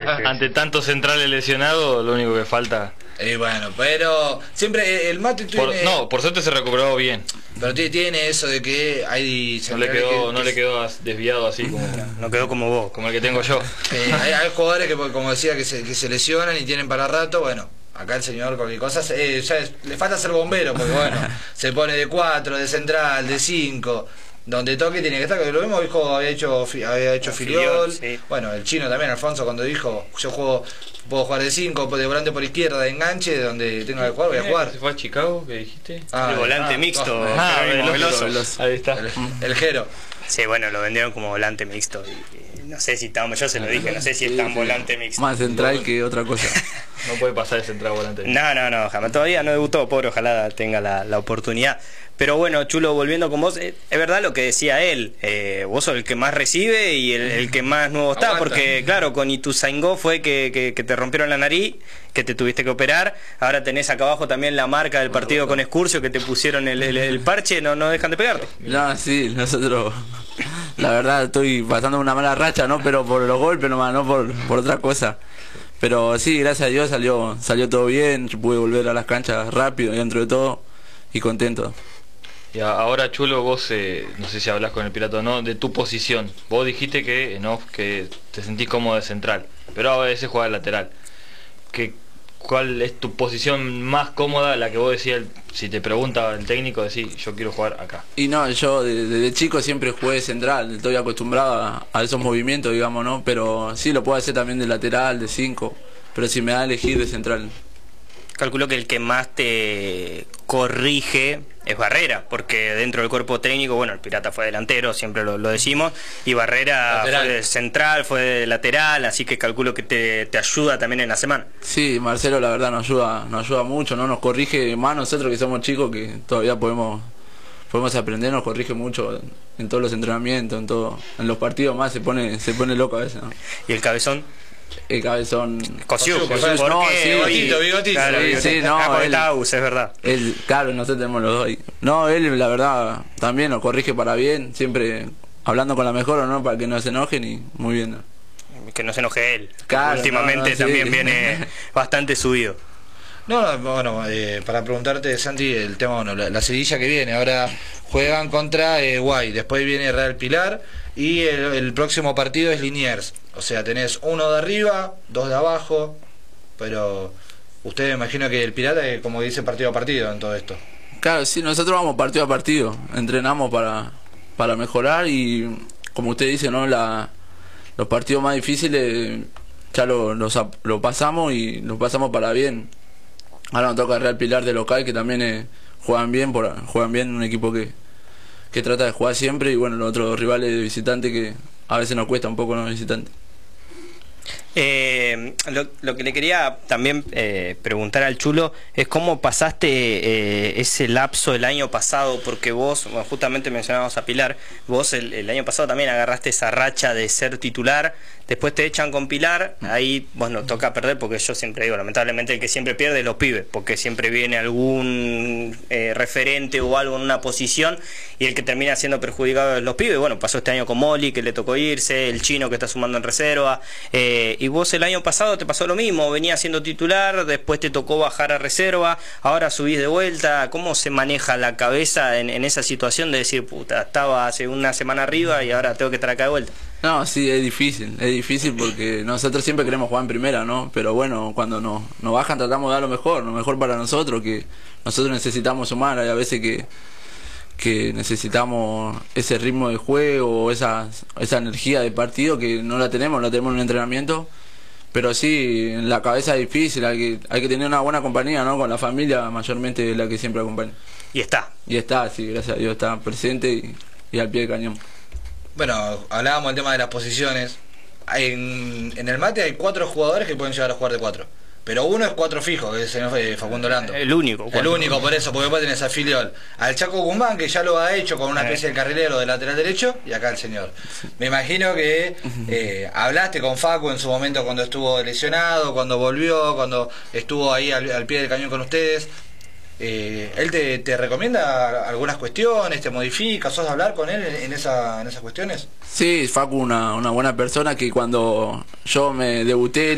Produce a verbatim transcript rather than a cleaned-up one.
Ante tantos centrales lesionados, lo único que falta... Y bueno, pero siempre el Mate tiene... Por, no, por suerte se recuperó bien. Pero tiene eso de que hay... No le quedó, que, no que le quedó desviado así como... No quedó como vos. Como el que tengo yo. Eh, hay, hay jugadores que, como decía, que se, que se lesionan y tienen para rato, bueno... Acá el señor cualquier cosa, eh, ya es, le falta ser bombero, porque bueno, se pone de cuatro, de central, de cinco, donde toque tiene que estar, que lo mismo dijo, había hecho había hecho Filiol, sí. Bueno, el chino también, Alfonso, cuando dijo, yo juego, puedo jugar de cinco, de volante por izquierda, de enganche, donde tenga que jugar, voy a jugar. ¿Se fue a Chicago, que dijiste? Ah, el volante ah, mixto, oh, ah, Jerónimo Veloso. Veloso. Ahí está. El, el Jero. Sí, bueno, lo vendieron como volante mixto. Y, y no sé si estamos, yo se lo dije, no sé si es tan volante mixto. Más central que otra cosa. No puede pasar ese entrada volante. No, no, no, jamás. Todavía no debutó, pobre, ojalá tenga la, la oportunidad. Pero bueno, Chulo, volviendo con vos, eh, es verdad lo que decía él. Eh, vos sos el que más recibe y el, el que más nuevo está. Aguanta. Porque, claro, con Ituzaingó fue que, que, que te rompieron la nariz, que te tuviste que operar. Ahora tenés acá abajo también la marca del partido con Excursio, que te pusieron el, el, el parche, no, no dejan de pegarte. No, sí, nosotros, la verdad, estoy pasando una mala racha, ¿no? Pero por los golpes nomás, no por, por otra cosa. Pero sí, gracias a Dios salió salió todo bien, yo pude volver a las canchas rápido, dentro de todo, y contento. Y ahora, Chulo, vos, eh, no sé si hablas con el Pirata o no, de tu posición. Vos dijiste que en off que te sentís cómodo de central, pero a veces juega de lateral. ¿Qué, ¿Cuál es tu posición más cómoda, la que vos decías, si te pregunta el técnico, decís, yo quiero jugar acá? Y no, yo desde de chico siempre jugué de central, estoy acostumbrado a, a esos movimientos, digamos, ¿no? Pero sí, lo puedo hacer también de lateral, de cinco, pero si me da a elegir de central. Calculo que el que más te corrige es Barrera, porque dentro del cuerpo técnico, bueno, el Pirata fue delantero, siempre lo, lo decimos, y Barrera Lateral. fue de central, fue de lateral, así que calculo que te, te ayuda también en la semana. Sí, Marcelo la verdad nos ayuda, nos ayuda mucho, ¿no? Nos corrige más nosotros que somos chicos, que todavía podemos podemos aprender, nos corrige mucho en todos los entrenamientos, en todo, en los partidos más se pone se pone loco a veces, ¿no? Y el cabezón, El cabezón... Cosiu, Cosiu, porque no, hoy- sí, bigotito, bigotito. claro, Sí, bigotito. sí, no, Ah, porque él- está Agus, es verdad. Él, claro, nosotros tenemos los dos ahí. No, él la verdad también nos corrige para bien, siempre hablando con la mejor, ¿no? Para que no se enojen y muy bien, ¿no? Que no se enoje él. Claro, Últimamente no, no, sí. también viene bastante subido. No, no, bueno, eh, para preguntarte, Santi, el tema, bueno, la, la seguidilla que viene, ahora juegan contra eh, Guay, después viene Real Pilar y el, el próximo partido es Liniers, o sea, tenés uno de arriba, dos de abajo, pero usted me imagino que el Pirata es como dice partido a partido en todo esto. Claro, sí, nosotros vamos partido a partido, entrenamos para, para mejorar y como usted dice, ¿no? La, los partidos más difíciles ya lo, los, lo pasamos y los pasamos para bien. Ahora nos toca Real Pilar de local, que también eh, juegan bien, por, juegan bien, un equipo que, que trata de jugar siempre, y bueno, los otros rivales de visitante que a veces nos cuesta un poco los visitantes. Eh, lo, lo que le quería también eh, preguntar al Chulo es cómo pasaste eh, ese lapso el año pasado, porque vos, bueno, justamente mencionábamos a Pilar, vos el, el año pasado también agarraste esa racha de ser titular, después te echan con Pilar, ahí bueno, toca perder, porque yo siempre digo, lamentablemente el que siempre pierde es los pibes, porque siempre viene algún eh, referente o algo en una posición y el que termina siendo perjudicado es los pibes. Bueno, pasó este año con Molly, que le tocó irse, el chino que está sumando en reserva, eh, y vos el año pasado te pasó lo mismo, venías siendo titular, después te tocó bajar a reserva, ahora subís de vuelta. ¿Cómo se maneja la cabeza en, en esa situación de decir, puta, estaba hace una semana arriba y ahora tengo que estar acá de vuelta? No, sí, es difícil, es difícil porque nosotros siempre queremos jugar en primera, ¿no? Pero bueno, cuando nos, nos bajan tratamos de dar lo mejor, lo mejor para nosotros, que nosotros necesitamos sumar, hay a veces que, que necesitamos ese ritmo de juego, esa, esa energía de partido que no la tenemos, la tenemos en el entrenamiento, pero sí, en la cabeza es difícil, hay que, hay que tener una buena compañía, ¿no? Con la familia, mayormente la que siempre acompaña. Y está. Y está, sí, gracias a Dios, está presente y, y al pie del cañón. Bueno, hablábamos del tema de las posiciones. En, en el Mate hay cuatro jugadores que pueden llegar a jugar de cuatro. Pero uno es cuatro fijo, que es el señor Facundo Lando. El único. El cuatro. único, por eso, porque después tenés a Filiol. Al Chaco Guzmán, que ya lo ha hecho con una especie de carrilero de lateral derecho, y acá el señor. Me imagino que eh, hablaste con Facu en su momento cuando estuvo lesionado, cuando volvió, cuando estuvo ahí al, al pie del cañón con ustedes. Eh, ¿Él te, te recomienda algunas cuestiones, te modifica, sos de hablar con él en, en, esa, en esas cuestiones? Sí, Facu una, una buena persona que cuando yo me debuté